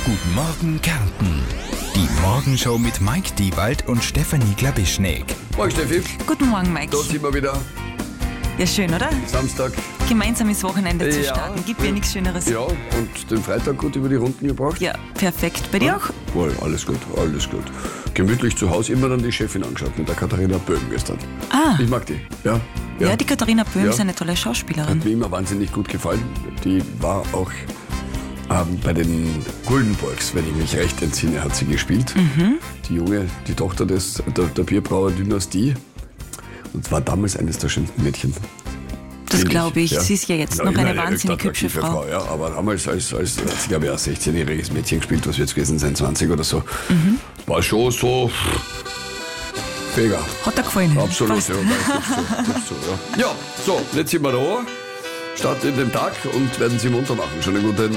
Guten Morgen Kärnten. Die Morgenshow mit Mike Diewald und Stefanie Glabischnik. Moin Steffi, Guten Morgen, Mike. da sind wir wieder. Ja, schön, oder? Samstag. Gemeinsames Wochenende zu Ja. starten. Gibt mir nichts Schöneres. Ja, und den Freitag gut über die Runden gebracht. Ja, perfekt. Bei dir auch? Wohl, alles gut, alles gut. Gemütlich zu Hause, immer dann die Chefin angeschaut mit der Katharina Böhm gestern. Ah, Ich mag die, ja. ja, die Katharina Böhm Ja. ist eine tolle Schauspielerin. Hat mir immer wahnsinnig gut gefallen. Die war auch bei den Guldenburgs, wenn ich mich recht entsinne, hat sie gespielt. Die Junge, die Tochter der Bierbrauer-Dynastie. Und war damals eines der schönsten Mädchen. Das Finde glaube ich. ja. Sie ist ja jetzt Ja, noch immer eine wahnsinnig hübsche attraktive Frau. Ja, aber damals hat sie, glaube ich, ein 16-jähriges Mädchen gespielt, was wird es gewesen sein, 20 oder so. War schon so mega. Hat er gefallen? Absolut, Passt. ja. Gibt's so, ja. Ja, so, jetzt sind wir da. Starten in den Tag und werden Sie munter machen. Schon einen guten